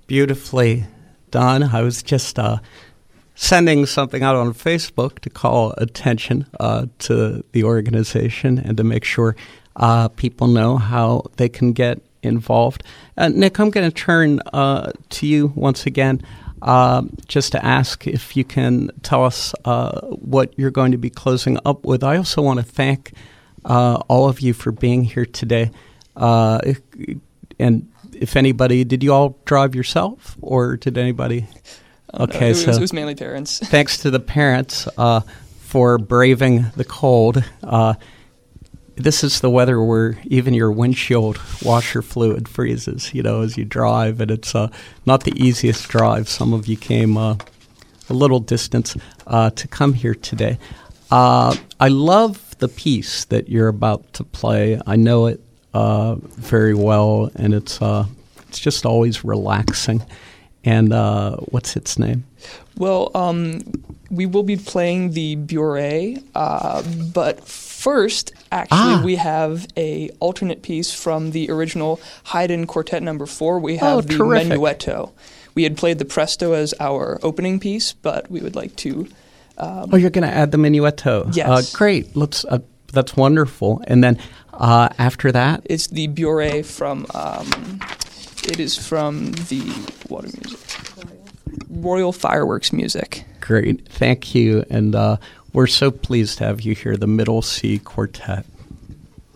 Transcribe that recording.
beautifully done. I was just sending something out on Facebook to call attention to the organization and to make sure people know how they can get involved. Nick, I'm going to turn to you once again just to ask if you can tell us what you're going to be closing up with. I also want to thank all of you for being here today. And if anybody, did you all drive yourself or did anybody? Okay, no, it was mainly parents. Thanks to the parents for braving the cold. This is the weather where even your windshield washer fluid freezes, as you drive, and it's not the easiest drive. Some of you came a little distance to come here today. I love the piece that you're about to play. I know it very well, and it's just always relaxing. And what's its name? Well, we will be playing the Bourrée, but first, actually, we have a alternate piece from the original Haydn Quartet No. 4. We have the terrific. Menuetto. We had played the Presto as our opening piece, but we would like to... you're going to add the Menuetto. Yes. Great. That's wonderful. And then after that? It's the Bourrée from... it is from the Royal Fireworks Music. Great. Thank you. And we're so pleased to have you here, the Middle C Quartet.